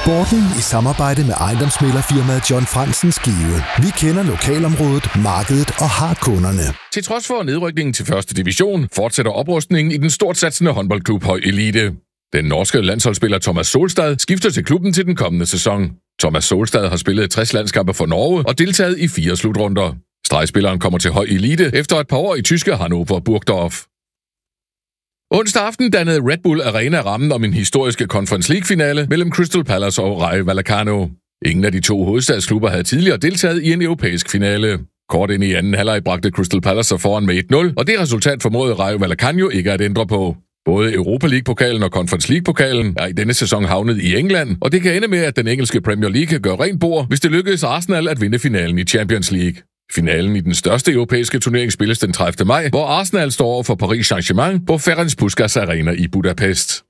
Sporten i samarbejde med ejendomsmæglerfirmaet John Fransen Skive. Vi kender lokalområdet, markedet og har kunderne. Til trods for nedrykningen til første division, fortsætter oprustningen i den stort satsende håndboldklub Høj Elite. Den norske landsholdsspiller Thomas Solstad skifter til klubben til den kommende sæson. Thomas Solstad har spillet 60 landskampe for Norge og deltaget i 4 slutrunder. Stregspilleren kommer til Høj Elite efter et par år i tyske Hannover Burgdorf. Onsdag aften dannede Red Bull Arena rammen om en historisk Conference League-finale mellem Crystal Palace og Rayo Vallecano. Ingen af de to hovedstadsklubber havde tidligere deltaget i en europæisk finale. Kort ind i anden halvleg bragte Crystal Palace sig foran med 1-0, og det resultat formåede Rayo Vallecano ikke at ændre på. Både Europa League-pokalen og Conference League-pokalen er i denne sæson havnet i England, og det kan ende med, at den engelske Premier League gør rent bord, hvis det lykkedes Arsenal at vinde finalen i Champions League. Finalen i den største europæiske turnering spilles den 30. maj, hvor Arsenal står over for Paris Saint-Germain på Ferenc Puskás Arena i Budapest.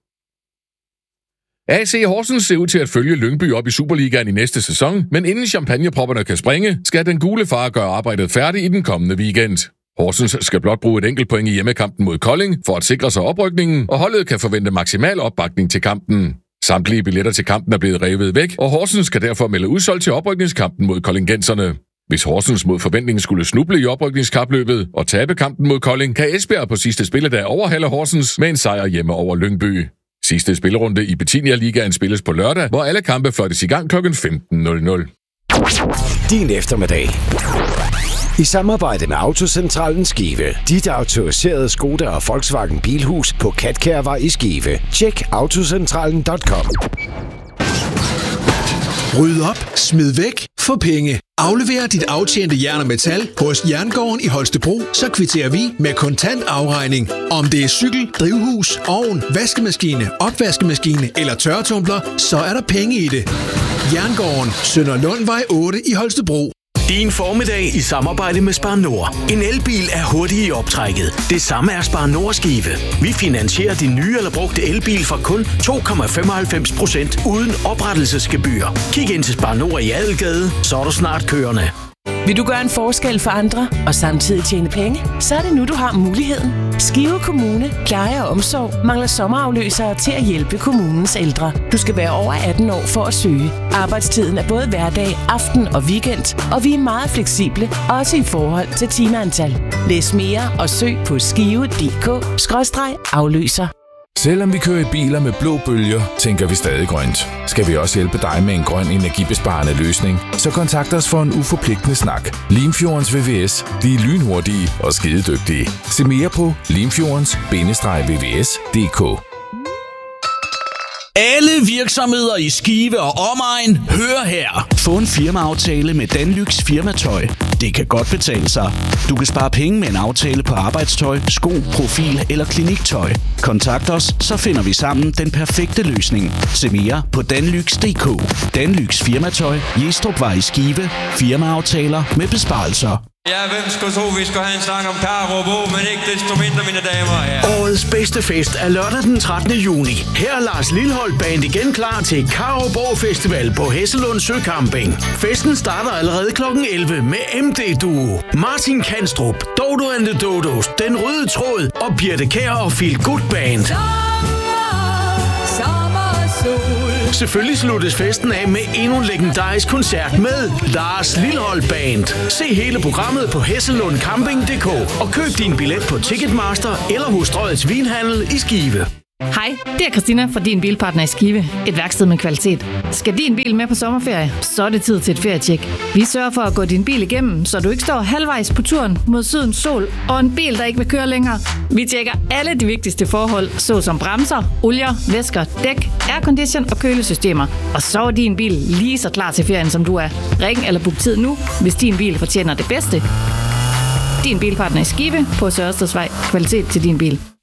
AC Horsens ser ud til at følge Lyngby op i Superligaen i næste sæson, men inden champagnepropperne kan springe, skal den gule far gøre arbejdet færdigt i den kommende weekend. Horsens skal blot bruge et enkelt point i hjemmekampen mod Kolding for at sikre sig oprykningen, og holdet kan forvente maksimal opbakning til kampen. Samtlige billetter til kampen er blevet revet væk, og Horsens skal derfor melde udsolgt til oprykningskampen mod koldingenserne. Hvis Horsens mod forventningen skulle snuble i oprykningskapløbet og tabe kampen mod Kolding, kan Esbjerg på sidste spilledag overhale Horsens med en sejr hjemme over Lyngby. Sidste spillerunde i Bettinia Ligaen spilles på lørdag, hvor alle kampe fløjtes i gang kl. 15.00. Din eftermiddag. I samarbejde med Autocentralen Skive. Dit autoriserede Skoda og Volkswagen Bilhus på Katkærvej i Skive. Tjek autocentralen.com. Ryd op, smid væk, få penge. Aflever dit aftjente jern og metal hos Jerngården i Holstebro, så kvitterer vi med kontant afregning. Om det er cykel, drivhus, ovn, vaskemaskine, opvaskemaskine eller tørretumbler, så er der penge i det. Jerngården, Sønder Lundvej 8 i Holstebro. Din formiddag i samarbejde med Spar Nord. En elbil er hurtig i optrækket. Det samme er Spar Nord Skive. Vi finansierer din nye eller brugte elbil for kun 2,95% uden oprettelsesgebyr. Kig ind til Spar Nord i Adelgade, så er du snart kørende. Vil du gøre en forskel for andre og samtidig tjene penge? Så er det nu, du har muligheden. Skive Kommune, pleje og omsorg mangler sommerafløsere til at hjælpe kommunens ældre. Du skal være over 18 år for at søge. Arbejdstiden er både hverdag, aften og weekend, og vi er meget fleksible, også i forhold til timeantal. Læs mere og søg på skive.dk/afløser. Selvom vi kører i biler med blå bølger, tænker vi stadig grønt. Skal vi også hjælpe dig med en grøn energibesparende løsning, så kontakt os for en uforpligtende snak. Limfjordens VVS. De er lynhurtige og skidedygtige. Se mere på limfjordens-vvs.dk. Alle virksomheder i Skive og omegn, hør her. Få en firmaaftale med Danlys Firmatøj. Det kan godt betale sig. Du kan spare penge med en aftale på arbejdstøj, sko, profil eller kliniktøj. Kontakt os, så finder vi sammen den perfekte løsning. Se mere på danlyx.dk. Danlyx Firmatøj, Jestrupvej i Skive. Firmaaftaler med besparelser. Ja, hvem skulle tro, vi skulle have en snak om Karup, men ikke desto mindre, mine damer og herrer. Årets bedste fest er lørdag den 13. juni. Her er Lars Lilholt Band igen klar til Karup Festival på Hesselund Søcamping. Festen starter allerede kl. 11 med MD Duo, Martin Kanstrup, Dodo and the Dodos, Den Røde Tråd og Birte Kjær og Feel Good Band. Selvfølgelig sluttes festen af med endnu en legendarisk koncert med Lars Lilholt Band. Se hele programmet på hesselundcamping.dk og køb din billet på Ticketmaster eller hos Strøgets Vinhandel i Skive. Hej, det er Christina fra Din Bilpartner i Skive. Et værksted med kvalitet. Skal din bil med på sommerferie, så er det tid til et ferietjek. Vi sørger for at gå din bil igennem, så du ikke står halvvejs på turen mod sydens sol og en bil, der ikke vil køre længere. Vi tjekker alle de vigtigste forhold, såsom bremser, olier, væsker, dæk, aircondition og kølesystemer. Og så er din bil lige så klar til ferien, som du er. Ring eller book tid nu, hvis din bil fortjener det bedste. Din Bilpartner i Skive på Sørstedvej. Kvalitet til din bil.